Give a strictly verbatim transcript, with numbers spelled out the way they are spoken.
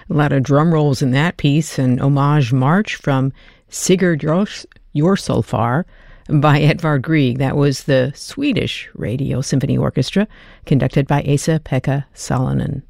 A lot of drum rolls in that piece, an homage march from Sigurd Jorsalfar by Edvard Grieg. That was the Swedish Radio Symphony Orchestra, conducted by Esa-Pekka Salonen.